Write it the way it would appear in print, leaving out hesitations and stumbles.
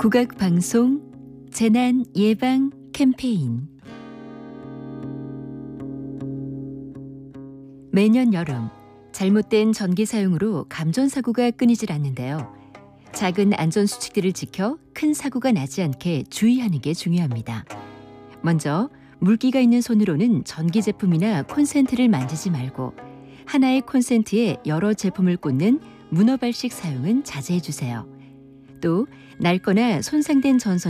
국악방송 재난 예방 캠페인. 매년 여름 잘못된 전기 사용으로 감전사고가 끊이질 않는데요. 작은 안전수칙들을 지켜 큰 사고가 나지 않게 주의하는 게 중요합니다. 먼저 물기가 있는 손으로는 전기 제품이나 콘센트를 만지지 말고 하나의 콘센트에 여러 제품을 꽂는 문어발식 사용은 자제해 주세요. 또 낡거나 손상된 전선